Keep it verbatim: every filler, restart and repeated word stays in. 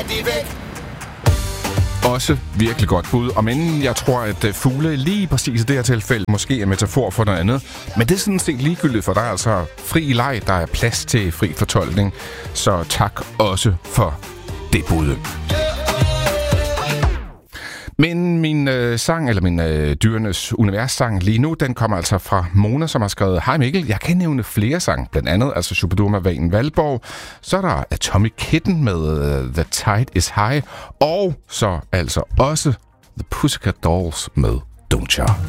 Også virkelig godt bud, og men jeg tror, at fugle lige præcis i det her tilfælde måske er metafor for noget andet. Men det er sådan set ligegyldigt, for der er altså fri leg, der er plads til fri fortolkning. Så tak også for det bud. Men min øh, sang, eller min øh, dyrenes univers-sang lige nu, den kommer altså fra Mona, som har skrevet: Hej Mikkel, jeg kan nævne flere sang, blandt andet altså Shubidua Vagen Valborg. Så er der Atomic Kitten med uh, The Tide Is High, og så altså også The Pussycat Dolls med Don't Ya.